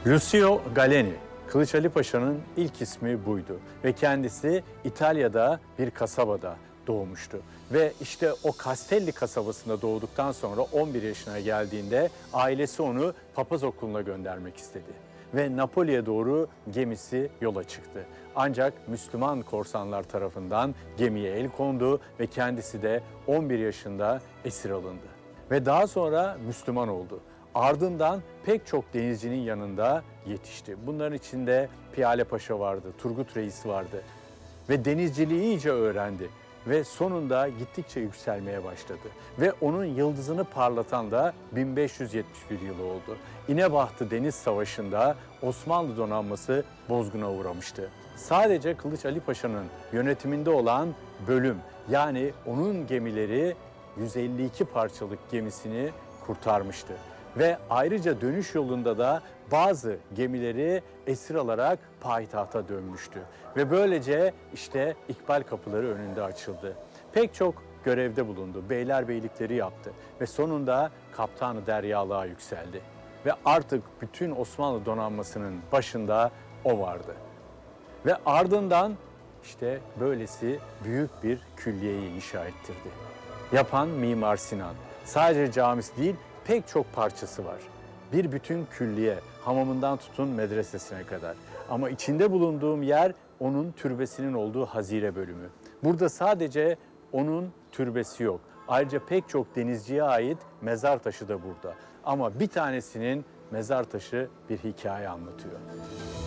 Lucio Galeni, Kılıç Ali Paşa'nın ilk ismi buydu ve kendisi İtalya'da bir kasabada doğmuştu. Ve işte o Castelli kasabasında doğduktan sonra 11 yaşına geldiğinde ailesi onu papaz okuluna göndermek istedi. Ve Napoli'ye doğru gemisi yola çıktı. Ancak Müslüman korsanlar tarafından gemiye el kondu ve kendisi de 11 yaşında esir alındı. Ve daha sonra Müslüman oldu. Ardından pek çok denizcinin yanında yetişti. Bunların içinde Piyale Paşa vardı, Turgut Reis vardı. Ve denizciliği iyice öğrendi. Ve sonunda gittikçe yükselmeye başladı. Ve onun yıldızını parlatan da 1571 yılı oldu. İnebahtı Deniz Savaşı'nda Osmanlı donanması bozguna uğramıştı. Sadece Kılıç Ali Paşa'nın yönetiminde olan bölüm, yani onun gemileri 152 parçalık gemisini kurtarmıştı. Ve ayrıca dönüş yolunda da bazı gemileri esir alarak payitahta dönmüştü. Ve böylece işte İkbal kapıları önünde açıldı. Pek çok görevde bulundu, beylerbeylikleri yaptı ve sonunda kaptanı deryalığa yükseldi. Ve artık bütün Osmanlı donanmasının başında o vardı. Ve ardından işte böylesi büyük bir külliyeyi inşa ettirdi. Yapan Mimar Sinan. Sadece camisi değil, pek çok parçası var. Bir bütün külliye, hamamından tutun medresesine kadar. Ama içinde bulunduğum yer onun türbesinin olduğu hazire bölümü. Burada sadece onun türbesi yok. Ayrıca pek çok denizciye ait mezar taşı da burada. Ama bir tanesinin mezar taşı bir hikaye anlatıyor.